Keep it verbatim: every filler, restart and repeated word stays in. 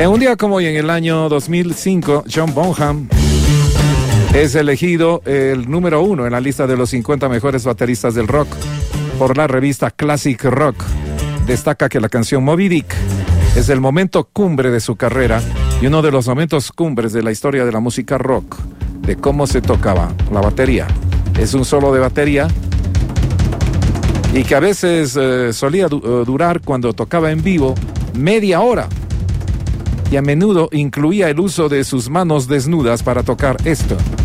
En un día como hoy, en el año dos mil cinco, John Bonham es elegido el número uno en la lista de los cincuenta mejores bateristas del rock por la revista Classic Rock. Destaca que la canción Moby Dick es el momento cumbre de su carrera y uno de los momentos cumbres de la historia de la música rock, de cómo se tocaba la batería. Es un solo de batería y que a veces eh, solía du- uh, durar, cuando tocaba en vivo, media hora, y a menudo incluía el uso de sus manos desnudas para tocar esto.